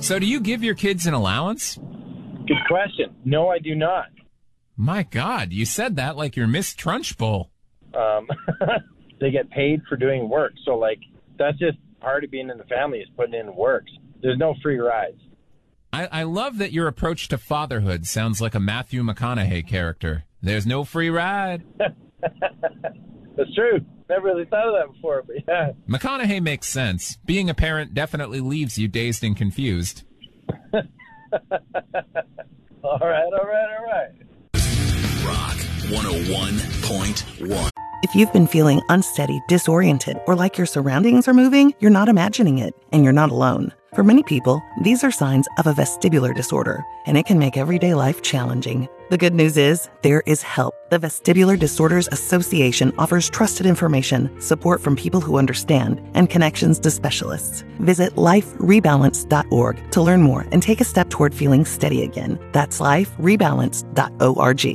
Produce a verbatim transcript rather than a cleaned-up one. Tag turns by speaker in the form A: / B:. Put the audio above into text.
A: So do you give your kids an allowance?
B: Good question. No, I do not.
A: My God, you said that like you're Miss Trunchbull.
B: Um, they get paid for doing work. So, like, that's just part of being in the family is putting in work. There's no free rides.
A: I, I love that your approach to fatherhood sounds like a Matthew McConaughey character. There's no free ride.
B: That's true. Never really thought of that before, but yeah.
A: McConaughey makes sense. Being a parent definitely leaves you dazed and confused.
B: all right, all right, all right.
C: Rock one oh one point one.
D: If you've been feeling unsteady, disoriented, or like your surroundings are moving, you're not imagining it, and you're not alone. For many people, these are signs of a vestibular disorder, and it can make everyday life challenging. The good news is, there is help. The Vestibular Disorders Association offers trusted information, support from people who understand, and connections to specialists. Visit life rebalance dot org to learn more and take a step toward feeling steady again. That's life rebalance dot org.